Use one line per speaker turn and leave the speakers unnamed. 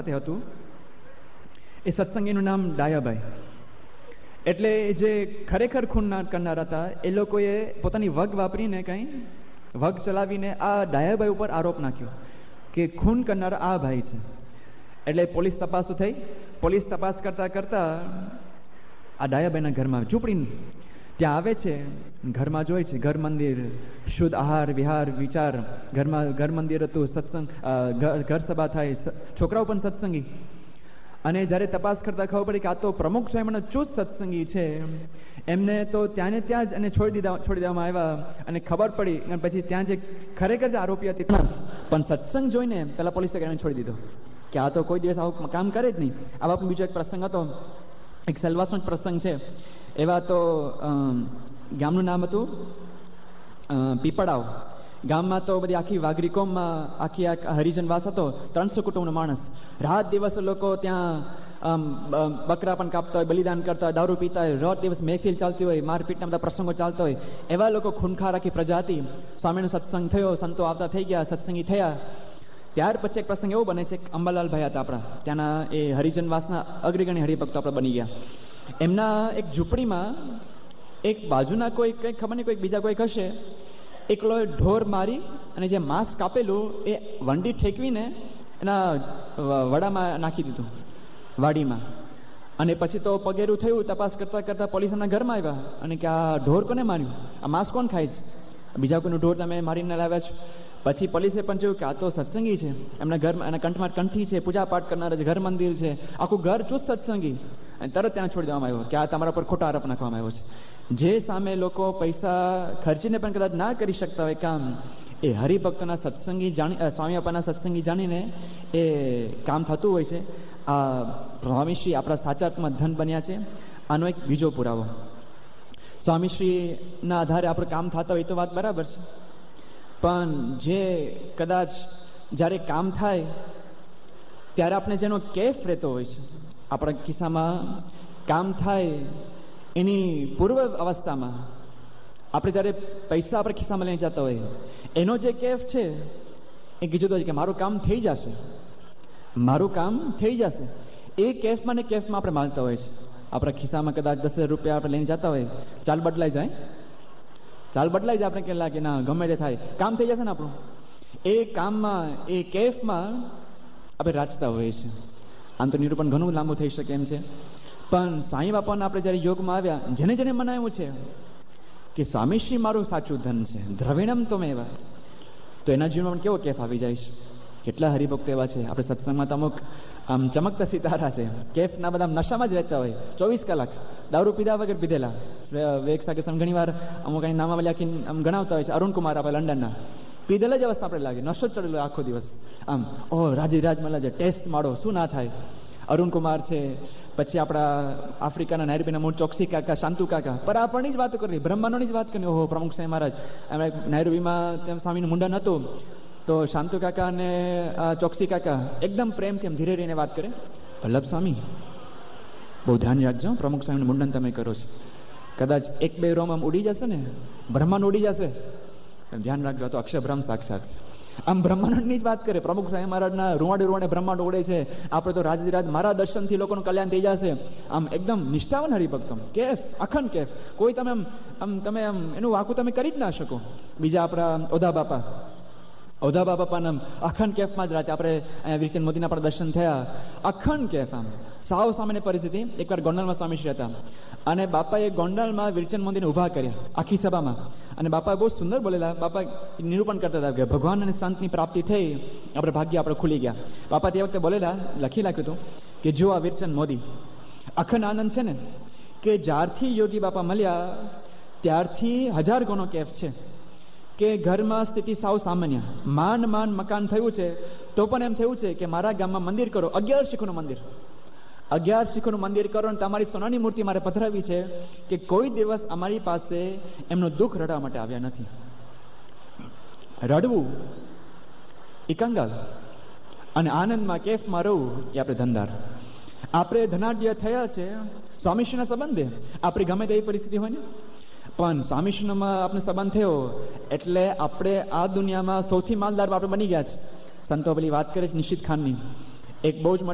હતું એ સત્સંગીનું નામ ડાયાભાઈ. એટલે જે ખરેખર ખૂન કરનાર હતા એ લોકોએ પોતાની વગ વાપરીને વગ ચલાવીને આ ડાયાભાઈ ઉપર આરોપ નાખ્યો કે ખૂન કરનાર આ ભાઈ છે. એટલે પોલીસ તપાસ થઈ. પોલીસ તપાસ કરતા કરતા આ ડાયાભાઈના ઘરમાં ઝૂંપડી ત્યાં આવે છે. ઘરમાં જોઈ છે ઘર મંદિર, શુદ્ધ આહાર વિહાર વિચાર, ઘરમાં ઘર મંદિર હતું, સત્સંગ ઘર સભા થાય, છોકરાઓ પણ સત્સંગી. અને જ્યારે તપાસ કરતા ખબર પડી કે આ તો પ્રમુખ સ્વામીનો ચુસ્ત સત્સંગી છે, એમને તો ત્યાં જ એને છોડી દેવામાં આવ્યા. અને ખબર પડી અને પછી ત્યાં જે ખરેખર જે આરોપી હતી પણ સત્સંગ જોઈને પેલા પોલીસે એને છોડી દીધો કે આ તો કોઈ દિવસ આવું કામ કરે જ નહીં. આવા પણ બીજો એક પ્રસંગ હતો, એક સેલવાસનો જ પ્રસંગ છે. એવા તો ગામનું નામ હતું પીપળાવ. ગામમાં તો બધી આખી વાઘરી કોમમાં આખી હરિજનવાસ હતો, 300 કુટુંબનો માણસ. રાત દિવસ લોકો ત્યાં બકરા પણ કાપતા હોય, બલિદાન કરતા હોય, દારૂ પીતા હોય, રાત દિવસ મહેફિલ ચાલતી હોય, મારપીટના બધા પ્રસંગો ચાલતા હોય. એવા લોકો ખૂનખાર આખી પ્રજા હતી. સ્વામીનો સત્સંગ થયો, સંતો આવતા થઈ ગયા, સત્સંગી થયા. ત્યાર પછી એક પ્રસંગ એવો બને છે કે અંબાલાલભાઈ હતા આપણા ત્યાંના, એ હરિજનવાસના અગ્રગણ્ય હરિભક્તો આપણે બની ગયા. એમના એક ઝૂંપડીમાં એક બાજુના કોઈ કંઈક ખબર નહીં, કોઈ બીજા કોઈક હશે, એકલો ઢોર મારી અને જે માંસ કાપેલું એ વંડી ઠેકવીને એના વડામાં નાખી દીધું, વાડીમાં. અને પછી તો પગેરું થયું. તપાસ કરતા કરતા પોલીસ એમના ઘરમાં આવ્યા અને કે આ ઢોર કોને માર્યું, આ માંસ કોણ ખાય છે, બીજા કોઈનું ઢોર તમે મારીને લાવ્યા છો. પછી પોલીસે પણ જોયું કે આ તો સત્સંગી છે, એમના ઘરમાં એના કંઠમાં કંઠી છે, પૂજા પાઠ કરનાર છે, ઘર મંદિર છે, આખું ઘર ચુસ્ત સત્સંગી. અને તરત ત્યાં છોડી દેવામાં આવ્યો કે આ તમારા પર ખોટા આરોપ નાખવામાં આવ્યો છે. જે સામે લોકો પૈસા ખર્ચીને પણ કદાચ ના કરી શકતા હોય કામ, એ હરિભક્તોના સત્સંગી સ્વામી બાપાના સત્સંગી જાણીને એ કામ થતું હોય છે. આ સ્વામીશ્રી આપણા સાચા અર્થમાં ધન બન્યા છે. આનો એક બીજો પુરાવો, સ્વામીશ્રીના આધારે આપણું કામ થતા હોય તો વાત બરાબર છે, પણ જે કદાચ જ્યારે કામ થાય ત્યારે આપણે જેનો કેફ રહેતો હોય છે, આપણા ખિસ્સામાં કામ થાય એની પૂર્વ અવસ્થામાં આપણે જ્યારે પૈસા આપણે ખિસ્સામાં લઈ જતા હોય, એનો જે કેફ છે એ કીધું તો કે મારું કામ થઈ જશે, મારું કામ થઈ જશે. એ કેફમાં ને કેફમાં આપણે માનતા હોય છે. આપણા ખિસ્સામાં કદાચ 10,000 રૂપિયા આપણે લઈને જતા હોય, ચાલ બદલાઈ જાય, આપણે કે લાગે ના ગમે તે થાય, કામ થઈ જશે ને આપણું. એ કામમાં, એ કેફમાં આપણે રાચતા હોઈએ છીએ. આમ તો નિરૂપણ ઘણું લાંબુ થઈ શકે એમ છે, પણ સ્વામી બાપાને આપણે જ્યારે યોગમાં આવ્યા, જેને જેને મનાવ્યું છે કે સ્વામીશ્રી મારું સાચું ધન છે, દ્રવિણમ તો મેવા, તો એના જીવનમાં કેવો કેફ આવી જાય છે. કેટલા હરિભક્તો એવા છે આપણે સત્સંગમાં, તો અમુક આમ ચમકતા સિતારા છે, કેફના બધા નશામાં જ રહેતા હોય, 24 કલાક દારૂ પીધા વગર પીધેલા. ઘણી વાર અમુક નામાવલી આખી આમ ગણાવતા હોય છે. અરુણકુમાર આપણે લંડનના, પીધેલા જ અવસ્થા આપણે લાગે, નશો જ ચડેલો આખો દિવસ. આમ રાજ મળે છે, ટેસ્ટ માડો, શું ના થાય. અરુણકુમાર છે, પછી આપણા આફ્રિકાના નૈરોબીના મૂળ ચોકસી કાકા, શાંતુ કાકા, પર આપણની જ વાતો કરી, બ્રહ્માંડોની જ વાત કરી. ઓહો, પ્રમુખ સાહેબ મહારાજ એમણે નૈરોબીમાં તેમ સ્વામીનું મુંડન હતું, તો શાંતુ કાકા અને ચોકસી કાકા એકદમ પ્રેમથી એમ ધીરે રહીને વાત કરે, વલ્લભ સ્વામી બહુ ધ્યાન રાખજો, પ્રમુખ સ્વામીનું મુંડન તમે કરો છો, કદાચ 1-2 રોમ આમ ઉડી જશે ને, બ્રહ્માંડ ઉડી જશે, ધ્યાન રાખજો, તો અક્ષર બ્રહ્મ સાક્ષાત છે. આમ બ્રહ્માંડની જ વાત કરે. પ્રમુખ સાહેબ મહારાજના રૂવાડે બ્રહ્માંડ ઉડે છે. આપણે તો રાજ મારા દર્શનથી લોકોનું કલ્યાણ થઈ જશે. આમ એકદમ નિષ્ઠાવાન હરિભક્તો, કેફ, અખંડ કેફ. કોઈ તમે તમે એનું વાકું તમે કરી જ ના શકો. બીજા આપણા ઓધા બાપાના અખંડ કેફમાં જ રાજ. આપણે અહીંયા વિરચંદ મોદીના પણ દર્શન થયા, અખંડ કેફ. આમ સાવ સામાન્ય પરિસ્થિતિ. એકવાર ગોંડલમાં સ્વામીશ્રી હતા અને બાપાએ ગોંડલમાં વિરચંદ મોદીને ઊભા કર્યા આખી સભામાં, અને બાપા બહુ સુંદર બોલેલા. બાપા નિરૂપણ કરતા હતા કે ભગવાન અને સંતની પ્રાપ્તિ થઈ, આપણે ભાગ્ય આપણે ખુલી ગયા. બાપા તે વખતે બોલેલા, લખી નાખ્યું હતું કે જો આ વિરચંદ મોદી અખંડ આનંદ છે ને, કે જ્યારથી યોગી બાપા મળ્યા ત્યારથી 1000 ગણો કેફ છે. કે ઘરમાં સ્થિતિ સાવ સામાન્ય, માંડ મકાન થયું છે, તો પણ એમ થયું છે કે મારા ગામમાં મંદિર કરો, 11 શીખોનું મંદિર, 11 શીખોનું મંદિર કરો, અને તમારી સોનાની મૂર્તિ મારે પધરાવી છે કે કોઈ દિવસ અમારી પાસે એમનું દુઃખ રડવા માટે આવ્યા નથી. રડવું એ કંગાલ, અને આનંદમાં કેફમાં રહવું એ આપણે ધનદાર. આપણે ધનાઢ્ય થયા છે સ્વામીશ્રીના સંબંધે. આપણી ગમે તેવી પરિસ્થિતિ હોય ને, પણ સ્વામીશ્રીમાં આપણે સંબંધ થયો એટલે આપણે આ દુનિયામાં સૌથી માલદાર આપણે બની ગયા છે. સંતો પેલી વાત કરે છે નિશ્ચિત ખાનની, એક બહુ જ